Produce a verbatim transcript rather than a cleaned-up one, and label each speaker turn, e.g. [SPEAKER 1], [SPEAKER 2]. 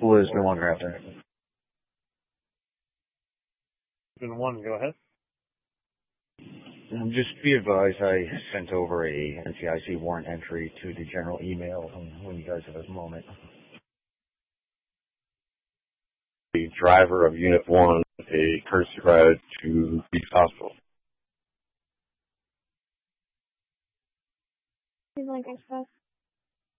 [SPEAKER 1] Was no longer out there.
[SPEAKER 2] Been one, go ahead.
[SPEAKER 1] Um, just be advised, I sent over a N C I C warrant entry to the general email um, when you guys have a moment.
[SPEAKER 3] The driver of Unit one, a courtesy ride to Beach Hospital.
[SPEAKER 4] He's like, I suppose.